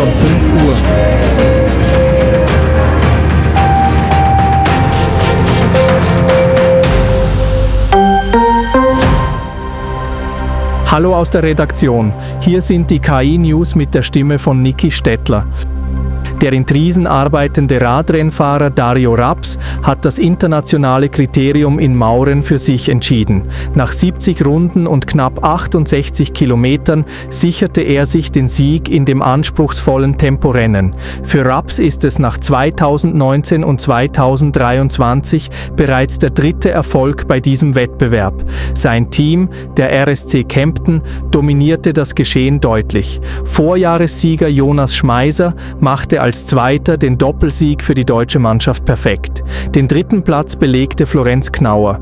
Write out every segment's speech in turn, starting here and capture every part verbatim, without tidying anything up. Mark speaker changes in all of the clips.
Speaker 1: schon fünf Uhr. Hallo aus der Redaktion. Hier sind die K I-News mit der Stimme von Niki Stettler. Der in Triesen arbeitende Radrennfahrer Dario Raps hat das internationale Kriterium in Mauren für sich entschieden. Nach siebzig Runden und knapp achtundsechzig Kilometern sicherte er sich den Sieg in dem anspruchsvollen Temporennen. Für Raps ist es nach zweitausendneunzehn und zweitausenddreiundzwanzig bereits der dritte Erfolg bei diesem Wettbewerb. Sein Team, der R S C Kempten, dominierte das Geschehen deutlich. Vorjahressieger Jonas Schmeiser machte als Als Zweiter den Doppelsieg für die deutsche Mannschaft perfekt. Den dritten Platz belegte Florenz Knauer.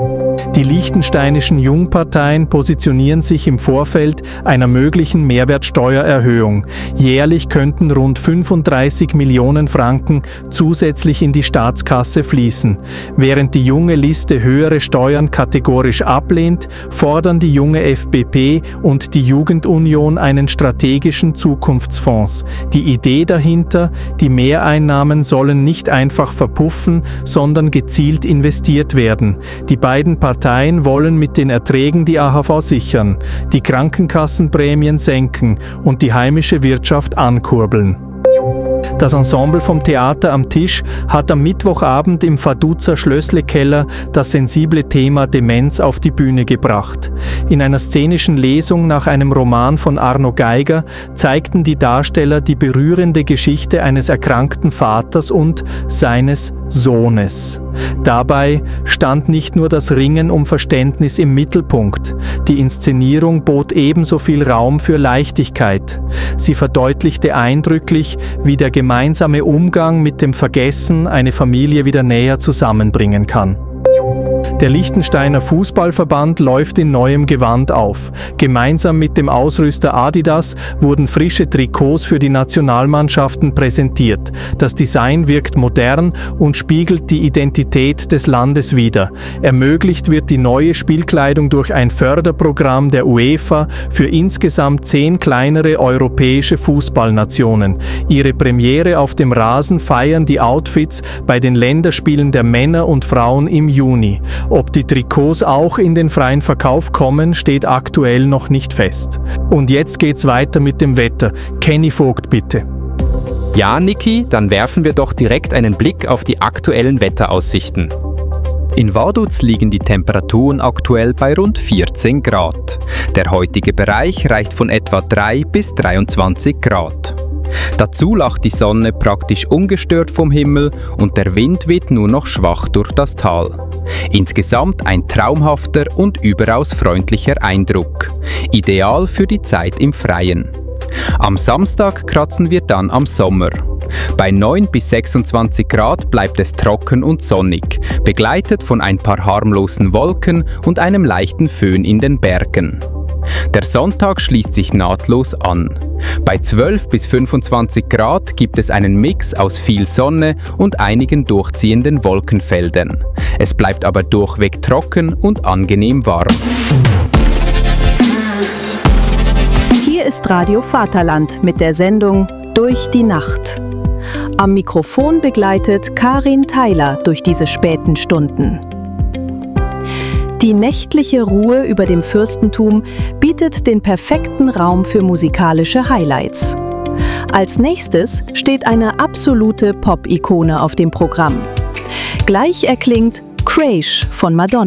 Speaker 1: Die liechtensteinischen Jungparteien positionieren sich im Vorfeld einer möglichen Mehrwertsteuererhöhung. Jährlich könnten rund fünfunddreißig Millionen Franken zusätzlich in die Staatskasse fließen. Während die junge Liste höhere Steuern kategorisch ablehnt, fordern die junge F B P und die Jugendunion einen strategischen Zukunftsfonds. Die Idee dahinter: die Mehreinnahmen sollen nicht einfach verpuffen, sondern gezielt investiert werden. Die beiden Parteien wollen mit den Erträgen die A H V sichern, die Krankenkassenprämien senken und die heimische Wirtschaft ankurbeln. Das Ensemble vom Theater am Tisch hat am Mittwochabend im Vaduzer Schlössle-Keller das sensible Thema Demenz auf die Bühne gebracht. In einer szenischen Lesung nach einem Roman von Arno Geiger zeigten die Darsteller die berührende Geschichte eines erkrankten Vaters und seines Sohnes. Dabei stand nicht nur das Ringen um Verständnis im Mittelpunkt. Die Inszenierung bot ebenso viel Raum für Leichtigkeit. Sie verdeutlichte eindrücklich, wie der gemeinsame Umgang mit dem Vergessen eine Familie wieder näher zusammenbringen kann. Der Liechtensteiner Fußballverband läuft in neuem Gewand auf. Gemeinsam mit dem Ausrüster Adidas wurden frische Trikots für die Nationalmannschaften präsentiert. Das Design wirkt modern und spiegelt die Identität des Landes wider. Ermöglicht wird die neue Spielkleidung durch ein Förderprogramm der UEFA für insgesamt zehn kleinere europäische Fußballnationen. Ihre Premiere auf dem Rasen feiern die Outfits bei den Länderspielen der Männer und Frauen im Juni. Ob die Trikots auch in den freien Verkauf kommen, steht aktuell noch nicht fest. Und jetzt geht's weiter mit dem Wetter. Kenny Vogt, bitte.
Speaker 2: Ja, Niki, dann werfen wir doch direkt einen Blick auf die aktuellen Wetteraussichten. In Vaduz liegen die Temperaturen aktuell bei rund vierzehn Grad. Der heutige Bereich reicht von etwa drei bis dreiundzwanzig Grad. Dazu lacht die Sonne praktisch ungestört vom Himmel und der Wind weht nur noch schwach durch das Tal. Insgesamt ein traumhafter und überaus freundlicher Eindruck. Ideal für die Zeit im Freien. Am Samstag kratzen wir dann am Sommer. Bei neun bis sechsundzwanzig Grad bleibt es trocken und sonnig, begleitet von ein paar harmlosen Wolken und einem leichten Föhn in den Bergen. Der Sonntag schließt sich nahtlos an. Bei zwölf bis fünfundzwanzig Grad gibt es einen Mix aus viel Sonne und einigen durchziehenden Wolkenfeldern. Es bleibt aber durchweg trocken und angenehm warm.
Speaker 3: Hier ist Radio Vaterland mit der Sendung Durch die Nacht. Am Mikrofon begleitet Karin Theiler durch diese späten Stunden. Die nächtliche Ruhe über dem Fürstentum bietet den perfekten Raum für musikalische Highlights. Als nächstes steht eine absolute Pop-Ikone auf dem Programm. Gleich erklingt Crash von Madonna.